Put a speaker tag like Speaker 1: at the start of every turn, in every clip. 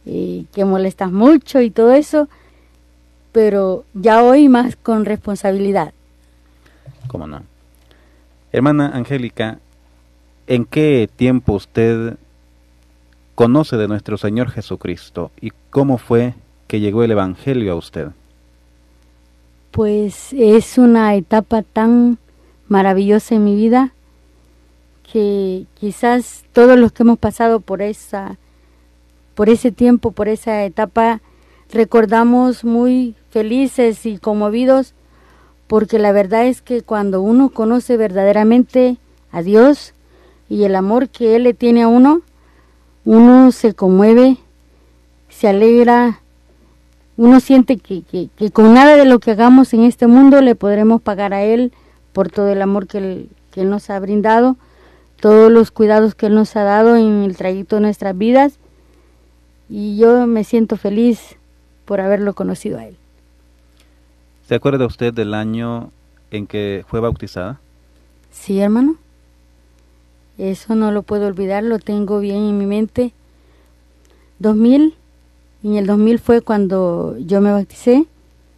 Speaker 1: que molestas mucho y todo eso, pero ya hoy más con responsabilidad.
Speaker 2: ¿Cómo no? Hermana Angélica, ¿en qué tiempo usted conoce de nuestro Señor Jesucristo y cómo fue que llegó el Evangelio a usted?
Speaker 1: Pues es una etapa tan maravillosa en mi vida que quizás todos los que hemos pasado por ese tiempo, por esa etapa, recordamos muy felices y conmovidos, porque la verdad es que cuando uno conoce verdaderamente a Dios y el amor que Él le tiene a uno se conmueve, se alegra, uno siente que con nada de lo que hagamos en este mundo le podremos pagar a Él por todo el amor que Él nos ha brindado, todos los cuidados que Él nos ha dado en el trayecto de nuestras vidas, y yo me siento feliz por haberlo conocido a Él.
Speaker 2: ¿Se acuerda usted del año en que fue bautizada?
Speaker 1: Sí, hermano. Eso no lo puedo olvidar, lo tengo bien en mi mente. 2000, en el 2000 fue cuando yo me bauticé.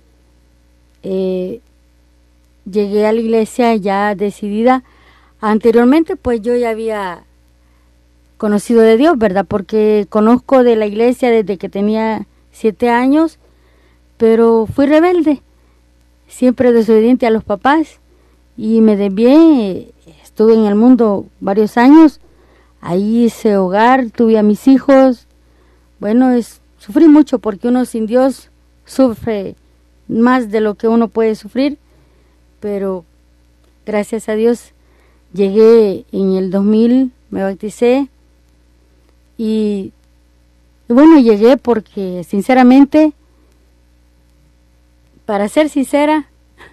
Speaker 1: Llegué a la iglesia ya decidida. Anteriormente pues yo ya había conocido de Dios, ¿verdad? Porque conozco de la iglesia desde que tenía 7 años, pero fui rebelde, siempre desobediente a los papás y me desvié. Estuve en el mundo varios años, ahí hice hogar, tuve a mis hijos. Bueno, sufrí mucho porque uno sin Dios sufre más de lo que uno puede sufrir, pero gracias a Dios llegué en el 2000, me bauticé y bueno, llegué porque sinceramente, para ser sincera,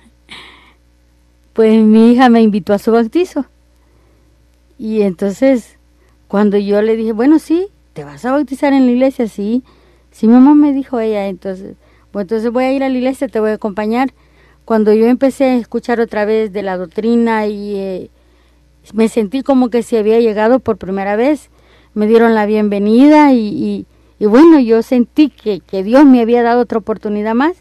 Speaker 1: pues mi hija me invitó a su bautizo. Y entonces, cuando yo le dije, bueno, sí, ¿te vas a bautizar en la iglesia? Sí, sí, mamá, me dijo ella. Entonces, bueno, entonces voy a ir a la iglesia, te voy a acompañar. Cuando yo empecé a escuchar otra vez de la doctrina y me sentí como que si había llegado por primera vez, me dieron la bienvenida y bueno, yo sentí que Dios me había dado otra oportunidad más.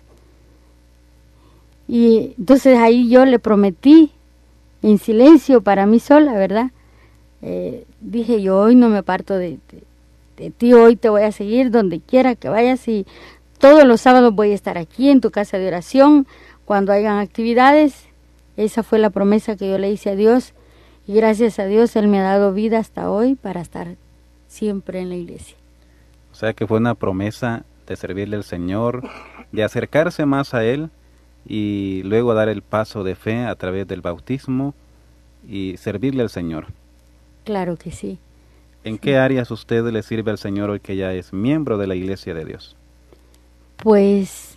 Speaker 1: Y entonces ahí yo le prometí en silencio para mí sola, ¿verdad? Dije, yo hoy no me aparto de ti, hoy te voy a seguir donde quiera que vayas y todos los sábados voy a estar aquí en tu casa de oración cuando hayan actividades. Esa fue la promesa que yo le hice a Dios y gracias a Dios Él me ha dado vida hasta hoy para estar siempre en la iglesia.
Speaker 2: O sea que fue una promesa de servirle al Señor, de acercarse más a Él y luego dar el paso de fe a través del bautismo y servirle al Señor.
Speaker 1: Claro que sí.
Speaker 2: ¿En qué áreas usted le sirve al Señor hoy que ya es miembro de la Iglesia de Dios?
Speaker 1: Pues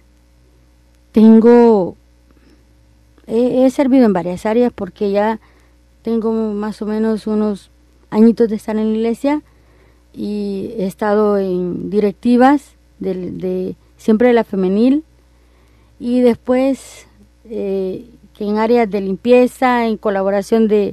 Speaker 1: he servido en varias áreas porque ya tengo más o menos unos añitos de estar en la iglesia y he estado en directivas siempre de la femenil y después que en áreas de limpieza, en colaboración de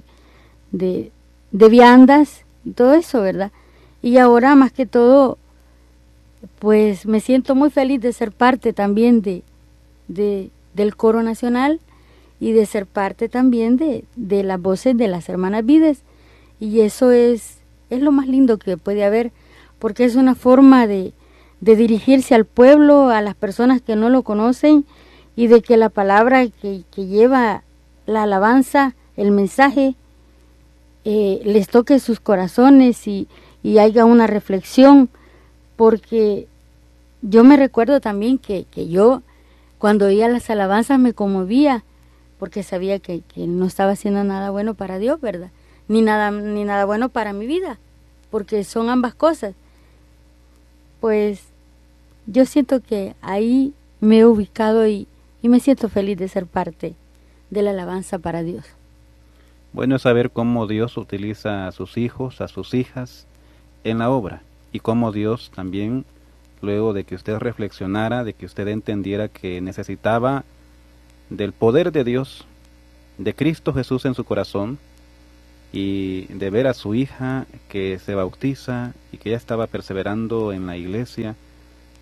Speaker 1: viandas y todo eso, ¿verdad? Y ahora más que todo, pues me siento muy feliz de ser parte también del coro nacional y de ser parte también de las voces de las hermanas Vides. Y eso es lo más lindo que puede haber, porque es una forma de dirigirse al pueblo, a las personas que no lo conocen, y de que la palabra que lleva la alabanza, el mensaje, les toque sus corazones y haya una reflexión, porque yo me recuerdo también que yo cuando oía las alabanzas me conmovía, porque sabía que no estaba haciendo nada bueno para Dios, ¿verdad? Ni nada bueno para mi vida, porque son ambas cosas. Pues yo siento que ahí me he ubicado y me siento feliz de ser parte de la alabanza para Dios.
Speaker 2: Bueno es saber cómo Dios utiliza a sus hijos, a sus hijas en la obra y cómo Dios también, luego de que usted reflexionara, de que usted entendiera que necesitaba del poder de Dios, de Cristo Jesús en su corazón y de ver a su hija que se bautiza y que ya estaba perseverando en la iglesia,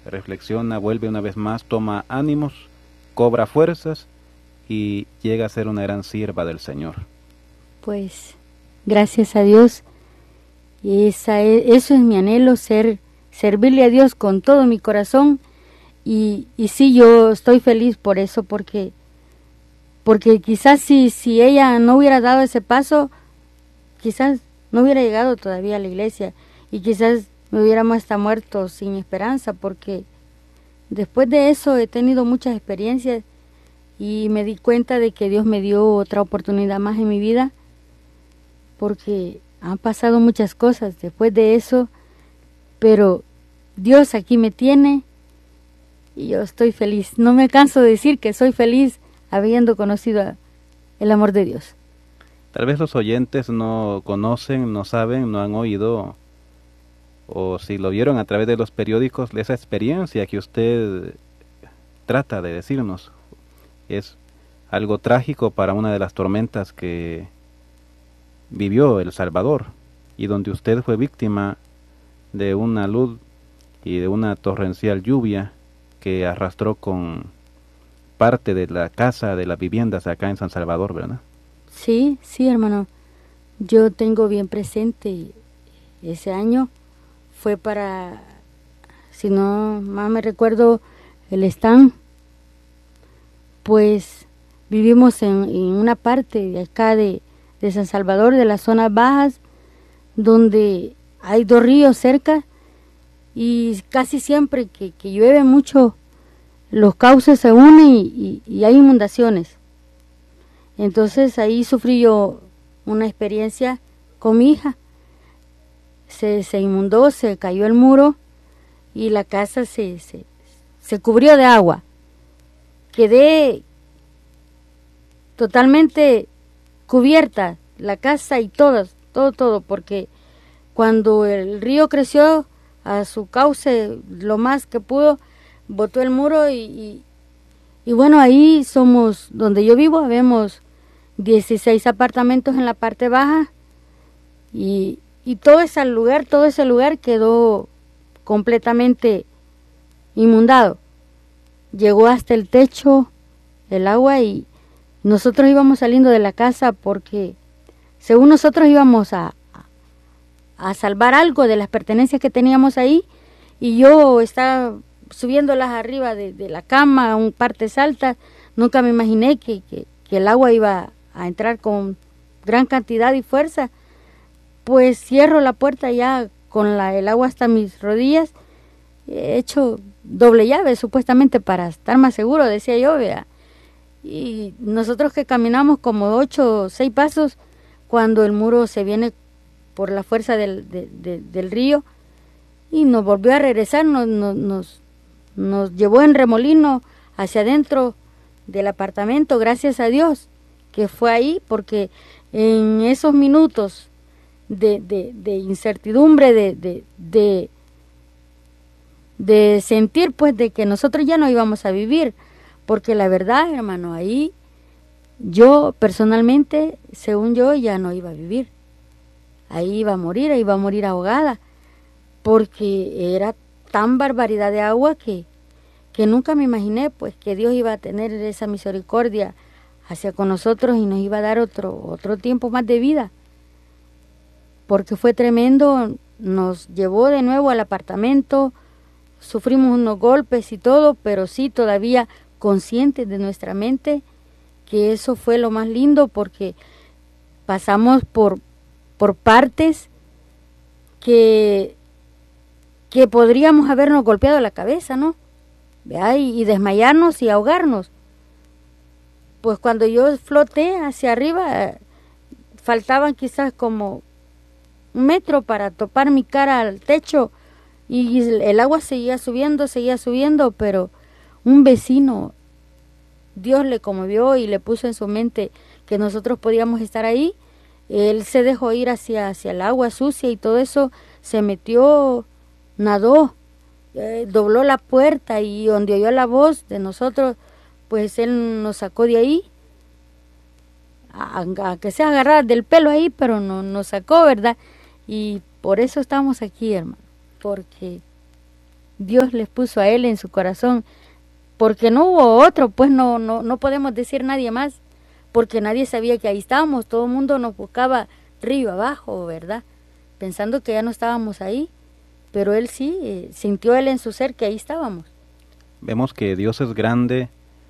Speaker 2: reflexiona, vuelve una vez más, toma ánimos, cobra fuerzas y llega a ser una gran sierva del Señor.
Speaker 1: Pues gracias a Dios, eso es mi anhelo, servirle a Dios con todo mi corazón, y sí, yo estoy feliz por eso, porque quizás si ella no hubiera dado ese paso, quizás no hubiera llegado todavía a la iglesia, y quizás me hubiéramos hasta muerto sin esperanza, porque después de eso he tenido muchas experiencias y me di cuenta de que Dios me dio otra oportunidad más en mi vida, porque han pasado muchas cosas después de eso, pero Dios aquí me tiene y yo estoy feliz. No me canso de decir que soy feliz habiendo conocido el amor de Dios.
Speaker 2: Tal vez los oyentes no conocen, no saben, no han oído, o si lo vieron a través de los periódicos, esa experiencia que usted trata de decirnos. Es algo trágico para una de las tormentas que vivió El Salvador, y donde usted fue víctima de una luz y de una torrencial lluvia que arrastró con parte de la casa, de las viviendas acá en San Salvador, ¿verdad?
Speaker 1: Sí, hermano. Yo tengo bien presente ese año. Fue para, si no más me recuerdo, el stand. Pues vivimos en una parte de acá de San Salvador, de las zonas bajas, donde hay 2 ríos cerca, y casi siempre que llueve mucho, los cauces se unen y hay inundaciones. Entonces ahí sufrí yo una experiencia con mi hija. Se inundó, se cayó el muro y la casa se cubrió de agua. Quedé totalmente cubierta, la casa y todo, porque cuando el río creció a su cauce lo más que pudo, botó el muro y bueno, ahí somos, donde yo vivo, habemos 16 apartamentos en la parte baja, y todo ese lugar quedó completamente inundado. Llegó hasta el techo el agua, y nosotros íbamos saliendo de la casa porque según nosotros íbamos a salvar algo de las pertenencias que teníamos ahí, y yo estaba subiéndolas arriba de la cama, un partes altas. Nunca me imaginé que el agua iba a entrar con gran cantidad y fuerza. Pues cierro la puerta ya con el agua hasta mis rodillas. He hecho doble llave supuestamente para estar más seguro, decía yo, ¿vea? Y nosotros que caminamos como 8 o 6 pasos, cuando el muro se viene por la fuerza del río y nos volvió a regresar, nos llevó en remolino hacia adentro del apartamento. Gracias a Dios que fue ahí, porque en esos minutos de incertidumbre, de sentir pues de que nosotros ya no íbamos a vivir, porque la verdad, hermano, ahí yo personalmente, según yo, ya no iba a vivir. Ahí iba a morir ahogada, porque era tan barbaridad de agua que nunca me imaginé pues que Dios iba a tener esa misericordia hacia con nosotros y nos iba a dar otro tiempo más de vida, porque fue tremendo. Nos llevó de nuevo al apartamento, sufrimos unos golpes y todo, pero sí todavía conscientes de nuestra mente que eso fue lo más lindo, porque pasamos por partes que podríamos habernos golpeado la cabeza, ¿no? ¿Vea? Y desmayarnos y ahogarnos. Pues cuando yo floté hacia arriba, faltaban quizás como 1 metro para topar mi cara al techo, y el agua seguía subiendo, pero un vecino, Dios le conmovió y le puso en su mente que nosotros podíamos estar ahí. Él se dejó ir hacia el agua sucia y todo eso, se metió, nadó, dobló la puerta, y donde oyó la voz de nosotros, pues él nos sacó de ahí, a que sea agarrar del pelo ahí, pero no nos sacó, ¿verdad? Y por eso estamos aquí, hermano, porque Dios les puso a él en su corazón, porque no hubo otro, pues no podemos decir nadie más, porque nadie sabía que ahí estábamos, todo el mundo nos buscaba río abajo, ¿verdad? Pensando que ya no estábamos ahí, pero él sí, sintió él en su ser que ahí estábamos.
Speaker 2: Vemos que Dios es grande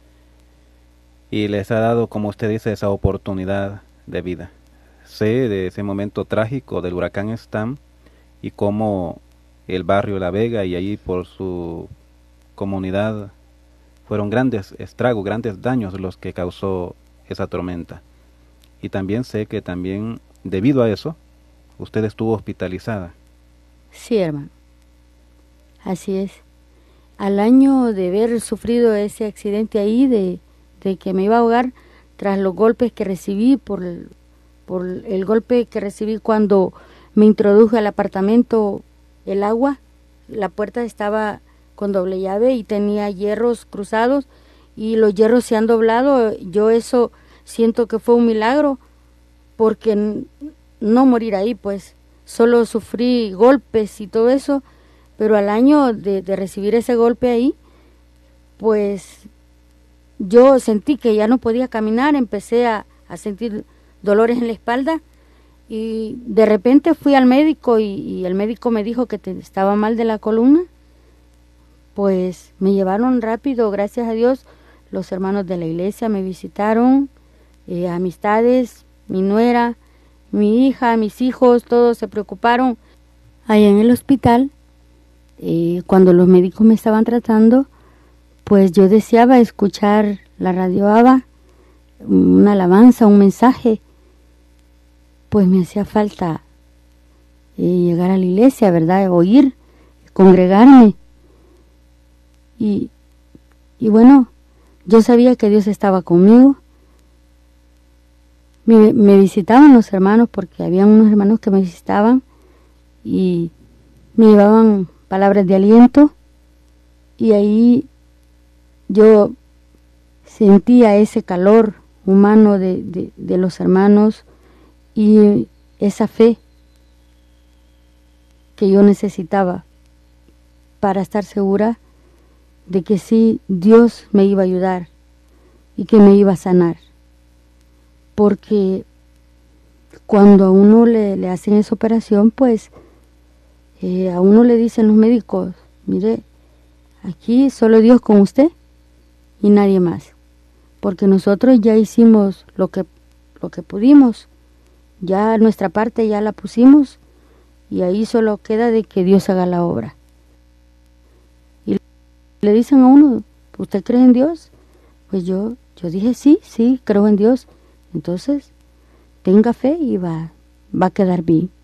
Speaker 2: y les ha dado, como usted dice, esa oportunidad de vida. Sé de ese momento trágico del huracán Stan y cómo el barrio La Vega y allí por su comunidad fueron grandes estragos, grandes daños los que causó esa tormenta. Y también sé que también debido a eso usted estuvo hospitalizada.
Speaker 1: Sí, hermano, así es. Al año de haber sufrido ese accidente ahí, de que me iba a ahogar, tras los golpes que recibí, por el golpe que recibí cuando me introduje al apartamento, el agua, la puerta estaba con doble llave y tenía hierros cruzados y los hierros se han doblado. Yo eso siento que fue un milagro, porque no morir ahí, pues solo sufrí golpes y todo eso, pero al año de recibir ese golpe ahí, pues yo sentí que ya no podía caminar, empecé a sentir dolores en la espalda y de repente fui al médico y el médico me dijo que estaba mal de la columna. Pues me llevaron rápido, gracias a Dios, los hermanos de la iglesia me visitaron, amistades, mi nuera, mi hija, mis hijos, todos se preocuparon. Allá en el hospital, cuando los médicos me estaban tratando, pues yo deseaba escuchar la radio ABA, una alabanza, un mensaje, pues me hacía falta llegar a la iglesia, ¿verdad? Oír, congregarme. Y bueno, yo sabía que Dios estaba conmigo. Me visitaban los hermanos, porque había unos hermanos que me visitaban y me llevaban palabras de aliento, y ahí yo sentía ese calor humano de los hermanos y esa fe que yo necesitaba para estar segura de que sí, Dios me iba a ayudar y que me iba a sanar. Porque cuando a uno le hacen esa operación, pues a uno le dicen los médicos, mire, aquí solo Dios con usted y nadie más, porque nosotros ya hicimos lo que pudimos, ya nuestra parte ya la pusimos y ahí solo queda de que Dios haga la obra. Y le dicen a uno, ¿usted cree en Dios? Pues yo dije sí, creo en Dios. Entonces tenga fe y va a quedar bien.